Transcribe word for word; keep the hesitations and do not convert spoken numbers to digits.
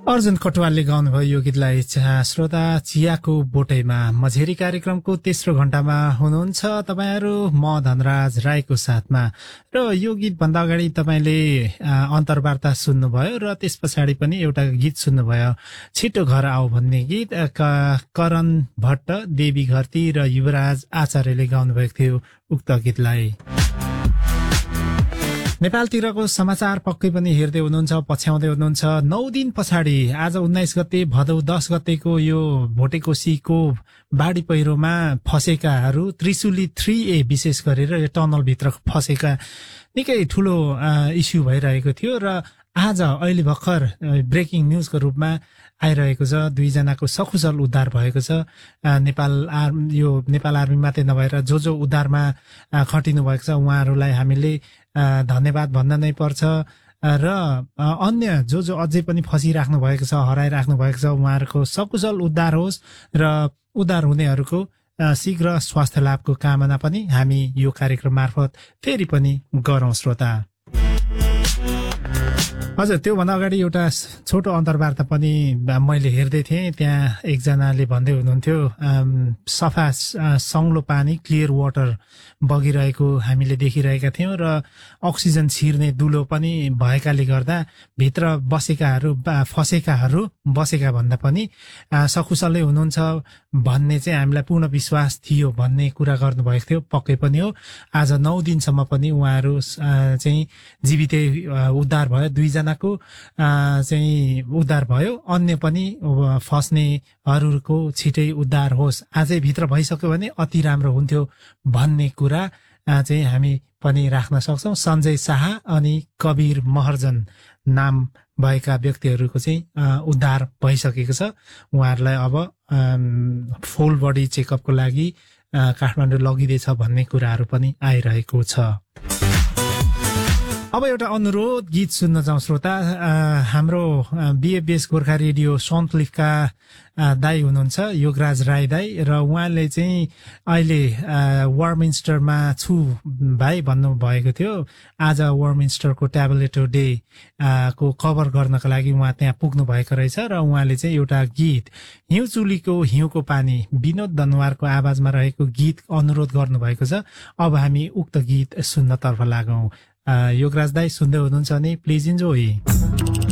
अर्जुन कटुवालले गाउनुभयो यो गीतलाई। श्रोता, चियाको बोटैमा मझेरी कार्यक्रमको तेस्रो घण्टामा हुनुहुन्छ तपाईहरू, म धनराज राईको साथमा। र यो गीत भन्दा अगाडि तपाईले अन्तर्वार्ता सुन्नुभयो र त्यस पछाडि पनि एउटा गीत सुन्नुभयो, छिटो घर आऊ भन्ने गीत। करण भट्ट, देवी घरती र युवराज आचार्यले गाउनुभएको थियो उक्त गीतलाई। नेपालतिरको समाचार पक्कै पनि हेर्दै हुनुहुन्छ, पछ्याउँदै हुनुहुन्छ। नौ दिन पछाडि आज उन्नाइस गते भदौ दस गतेको यो भोटेकोसीको बाढी पहिरोमा फसेकाहरू, त्रिशुली थ्री ए विशेष गरेर यो टनलभित्र फसेका निकै ठुलो इस्यु भइरहेको थियो र आज अहिले भर्खर ब्रेकिङ न्युजको रूपमा आइरहेको छ। दुईजनाको सकुशल उद्धार भएको छ। नेपाल आर्मी यो नेपाल आर्मी मात्रै नभएर जो जो उद्धारमा खटिनु भएको छ उहाँहरूलाई हामीले धन्यवाद भन्न नै पर्छ र अन्य जो जो अझै पनि फसिराख्नु भएको छ, हराइराख्नु भएको छ, उहाँहरूको सकुशल उद्धार होस् र उद्धार हुनेहरूको शीघ्र स्वास्थ्य लाभको कामना पनि हामी यो कार्यक्रम मार्फत फेरि पनि गरौँ। श्रोता हजुर, त्योभन्दा अगाडि एउटा छोटो अन्तर्वार्ता पनि मैले हेर्दै थिएँ। त्यहाँ एकजनाले भन्दै हुनुहुन्थ्यो सफा सङ्लो पानी, क्लियर वाटर बगिरहेको हामीले देखिरहेका थियौँ र अक्सिजन छिर्ने दुलो पनि भएकाले गर्दा भित्र बसेकाहरू फसेकाहरू बसेका भन्दा पनि सकुशलै हुनुहुन्छ भन्ने चाहिँ हामीलाई पूर्ण विश्वास थियो भन्ने कुरा गर्नुभएको थियो। पक्कै पनि हो। आज नौ दिनसम्म पनि उहाँहरू चाहिँ जीवितै उद्धार भयो। दुईजनाको चाहिँ उद्धार भयो। अन्य पनि फस्नेहरूको छिटै उद्धार होस्। आजै भित्र भइसक्यो भने अति राम्रो हुन्थ्यो भन्ने कुरा चाहिँ हामी पनि राख्न सक्छौँ। सञ्जय शाह अनि कबीर महर्जन नाम भएका व्यक्तिहरूको चाहिँ उद्धार भइसकेको छ। उहाँहरूलाई अब फुल बडी चेकअपको लागि काठमाडौँ लगिँदैछ भन्ने कुराहरू पनि आइरहेको छ। अब एउटा अनुरोध गीत सुन्न जाउँ श्रोता। हाम्रो बिएफबिएस गोर्खा रेडियो सन्तलिफका दाई हुनुहुन्छ योगराज राई दाई, र उहाँले चाहिँ अहिले वर्मिन्स्टरमा छु भाइ भन्नुभएको थियो। आज वर्मिन्स्टरको ट्याब्लेटो डे को कभर गर्नको लागि उहाँ त्यहाँ पुग्नु भएको रहेछ र उहाँले चाहिँ एउटा गीत हिउँ चुलीको हिउँको पानी विनोद दनवारको आवाजमा रहेको गीत अनुरोध गर्नुभएको छ। अब हामी उक्त गीत सुन्नतर्फ लागौँ। योगराज दाई सुन्दै हुनुहुन्छ भने प्लिज इन्जोय।